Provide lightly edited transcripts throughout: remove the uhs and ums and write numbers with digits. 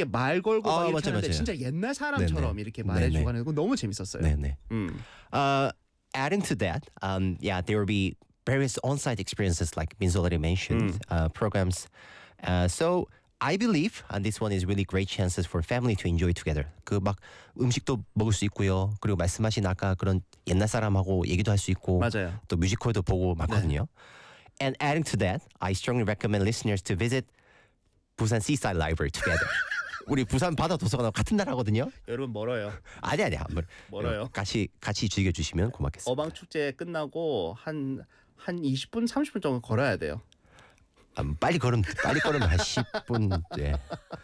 이렇게 말 걸고 막 이렇게 맞아, 하는데 맞아요. 진짜 옛날 사람처럼 네네. 이렇게 말해주고 네네. 하는 거 너무 재밌었어요. 네네. Adding to that, yeah, there will be various on-site experiences like Minzo already mentioned, programs. So I believe this one is really great chances for family to enjoy together. 그 막 음식도 먹을 수 있고요. 그리고 말씀하신 아까 그런 옛날 사람하고 얘기도 할 수 있고, 맞아요. 또 뮤지컬도 보고 많거든요. And adding to that, I strongly recommend listeners to visit Busan Seaside Library together. 우리 부산 바다 도서관하고 같은 나라거든요. 여러분 멀어요. 아니야. 멀어요. 같이 즐겨주시면 고맙겠습니다. 어방 축제 끝나고 한 20분 30분 정도 걸어야 돼요. 빨리 걸으면 한 10분. 네.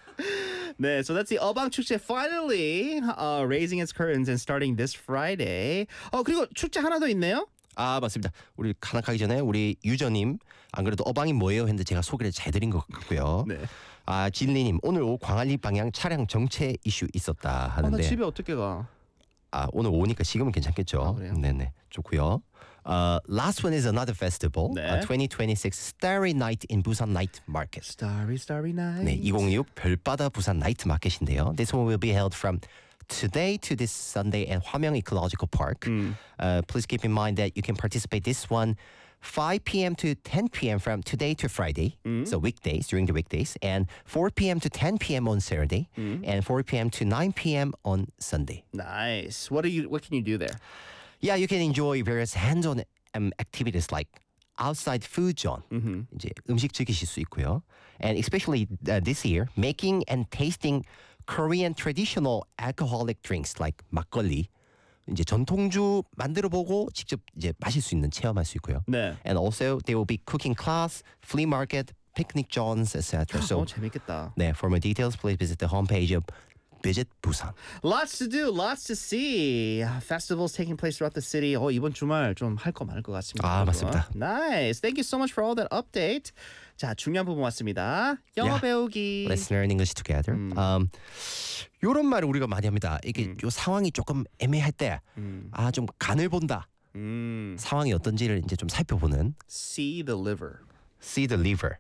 네, so that's the 어방 축제 finally raising its curtains and starting this Friday. 그리고 축제 하나 더 있네요. 맞습니다. 우리 하나 가기 전에 우리 유저님 안 그래도 어방이 뭐예요 했는데 제가 소개를 잘 드린 것 같고요. 네. 진리님 오늘 오후 광안리 방향 차량 정체 이슈 있었다 하는데. 나 집에 어떻게 가? 오늘 오니까 식으면 괜찮겠죠. 그래요? 네네 좋고요. Last one is another festival. 네. 2026 Starry Night in Busan Night Market. Starry night. 네, 2026 별바다 부산 나이트 마켓인데요. This one will be held from today to this Sunday at Hwamyeong Ecological Park. Please keep in mind that you can participate this one 5 p.m. to 10 p.m. from today to Friday, so weekdays, during the weekdays, and 4 p.m. to 10 p.m. on Saturday, and 4 p.m. to 9 p.m. on Sunday. Nice. What can you do there? Yeah, you can enjoy various hands-on activities like outside food zone. 이제 음식 즐기실 수 있고요. And especially this year, making and tasting Korean traditional alcoholic drinks like 막걸리. 이제 전통주 만들어 보고 직접 이제 마실 수 있는 체험할 수 있고요. 네. And also there will be cooking class, flea market, picnic zones, etc. So 재밌겠다. 네, for more details, please visit the homepage of Visit Busan. Lots to do, lots to see. Festivals taking place throughout the city. 이번 주말 좀 할 거 많을 것 같습니다. 맞습니다. Nice. Thank you so much for all that update. 자, 중요한 부분 왔습니다. 영어 배우기. Let's learn English together. 요런 말을 우리가 많이 합니다. 이게 요 상황이 조금 애매할 때, 좀 간을 본다. 상황이 어떤지를 이제 좀 살펴보는. See the liver. See the liver.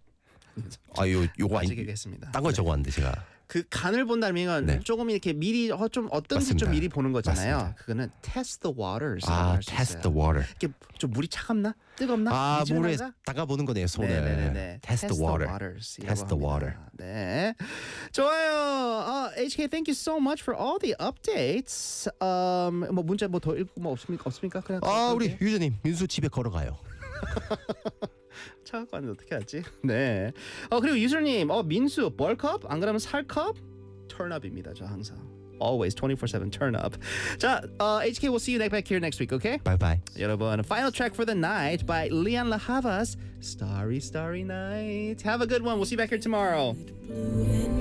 요거 아니. 했습니다. 딴 걸 적어왔는데 제가. 그 간을 본다는 건 네. 조금 이렇게 미리 좀 어떤지 맞습니다. 좀 미리 보는 거잖아요. 맞습니다. 그거는 test the waters. test the water. 이게 좀 물이 차갑나? 뜨겁나? 물에 미지근한가? 담가보는 거네요, 손을. 네네네. Test the water. waters. Test the water. 네. 좋아요. HK, thank you so much for all the updates. 뭐 문제 뭐 더 읽고 뭐 없습니까? 그냥 우리 유저님, 민수 집에 걸어가요. 차갖고 왔는데 어떻게 하지? 네. 그리고 유저님, 민수 벌컵? 안 그러면 살컵? 턴업입니다. 저 항상. Always 24/7 turn up. 자, HK, we'll see you back here next week, okay? Bye bye. 여러분, final track for the night by Leon LaHavas, Starry Night. Have a good one. We'll see you back here tomorrow.